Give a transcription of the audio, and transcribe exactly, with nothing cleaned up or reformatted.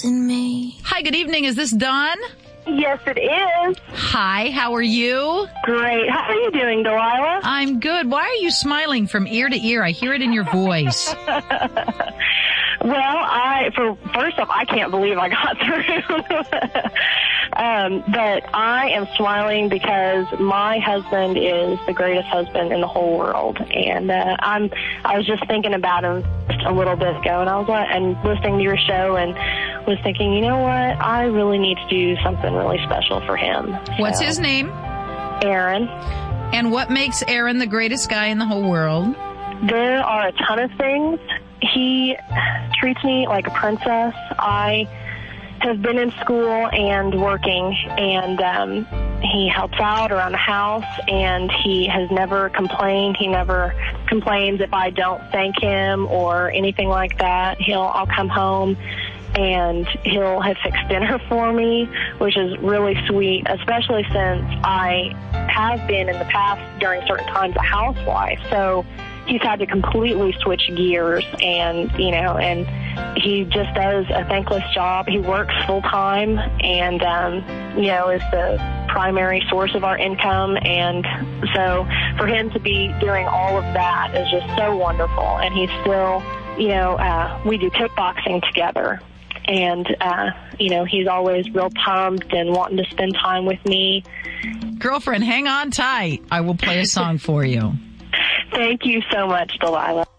losing me. Hi, good evening. Is this Dawn? Yes, it is. Hi, how are you? Great. How are you doing, Delilah? I'm good. Why are you smiling from ear to ear? I hear it in your voice. Well, I, for first off, I can't believe I got through. um, but I am smiling because my husband is the greatest husband in the whole world. And, uh, I'm, I was just thinking about him just a little bit ago, and I was like, and listening to your show and was thinking, you know what? I really need to do something really special for him. What's so, his name? Aaron. And what makes Aaron the greatest guy in the whole world? There are a ton of things. He treats me like a princess. I have been in school and working, and um, he helps out around the house, and he has never complained. He never complains if I don't thank him or anything like that. He'll, I'll come home, and he'll have fixed dinner for me, which is really sweet, especially since I have been in the past during certain times a housewife. So he's had to completely switch gears, and, you know, and he just does a thankless job. He works full time and, um, you know, is the primary source of our income. And so for him to be doing all of that is just so wonderful. And he's still, you know, uh, we do kickboxing together. And, uh, you know, he's always real pumped and wanting to spend time with me. Girlfriend, hang on tight. I will play a song for you. Thank you so much, Delilah.